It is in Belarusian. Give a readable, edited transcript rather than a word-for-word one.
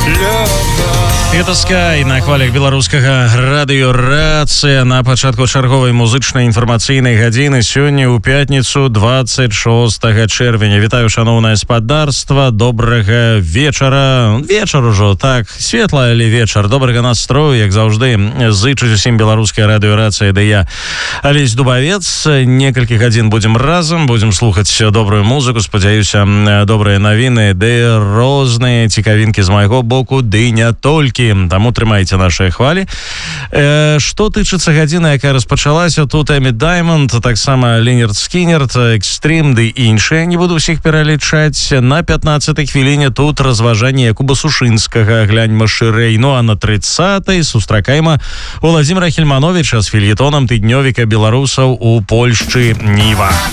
Это Sky на хвалях беларускага радыёрацыя на пачатку чарговай музычнай інфармацыйнай гадзіны сёння ў пятніцу 26 чэрвеня. Вітаю, шаноўнае спадарства, добрага вечара. Вечар ужо, так, светла, але вечар. Добрага настрою, як заўжды, зычуць усім беларуская радыёрацыя, да я, Алесь Дубавец. Некалькі гадзін будзем разам, будзем слухаць добрую музыку, спадзяюся, добрыя навіны, ды розныя цікавінкі з майго боку, ды не толькі. Таму трымайце нашыя хвалі. Што тычыцца гадзіны, якая распачалася, тут Эмі Даймонд, таксама Лінерд Скінерд, Экстрім, ды іншыя, не буду ўсіх пералічаць. На 15-й хвіліне тут разважанне Якуба Сушынскага, гляньма шырэй. Ну а на 30-й сустракаема Владзіміра Хельмановича з фельетонам тыднёвіка беларусаў у Польшчы Ніва.